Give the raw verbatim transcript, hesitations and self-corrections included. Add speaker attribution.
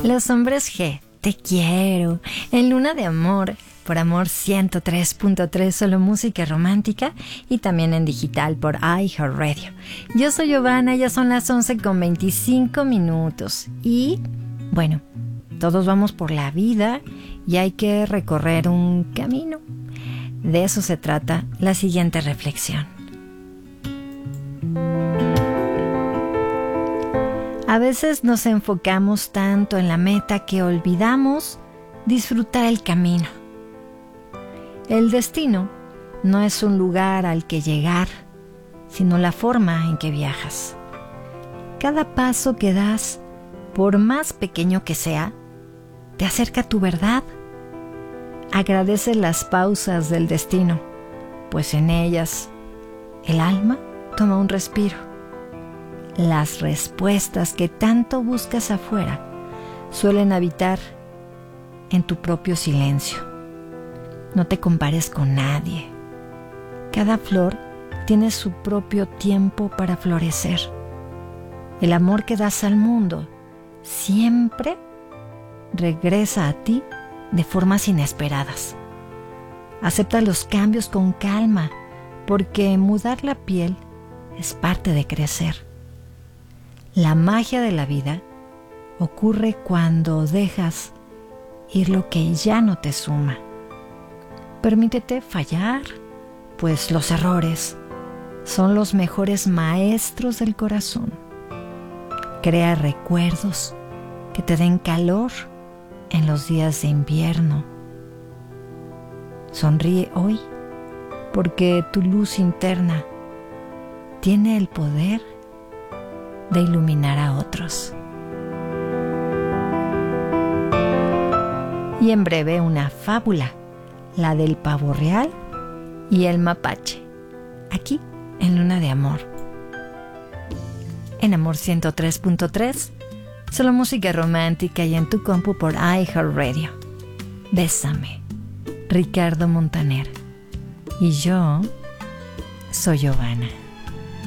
Speaker 1: Los Hombres G, Te Quiero, en Luna de Amor, por Amor ciento tres punto tres, solo música romántica, y también en digital por iHeartRadio. Yo soy Giovanna, ya son las once con veinticinco minutos y, bueno, todos vamos por la vida y hay que recorrer un camino. De eso se trata la siguiente reflexión. A veces nos enfocamos tanto en la meta que olvidamos disfrutar el camino. El destino no es un lugar al que llegar, sino la forma en que viajas. Cada paso que das, por más pequeño que sea, te acerca a tu verdad. Agradece las pausas del destino, pues en ellas el alma toma un respiro. Las respuestas que tanto buscas afuera suelen habitar en tu propio silencio. No te compares con nadie. Cada flor tiene su propio tiempo para florecer. El amor que das al mundo siempre regresa a ti de formas inesperadas. Acepta los cambios con calma, porque mudar la piel es parte de crecer. La magia de la vida ocurre cuando dejas ir lo que ya no te suma. Permítete fallar, pues los errores son los mejores maestros del corazón. Crea recuerdos que te den calor en los días de invierno. Sonríe hoy, porque tu luz interna tiene el poder de iluminar a otros. Y en breve una fábula, la del pavo real y el mapache, aquí en Luna de Amor. En Amor ciento tres punto tres, solo música romántica y en tu compu por iHeartRadio. Bésame, Ricardo Montaner. Y yo soy Giovanna.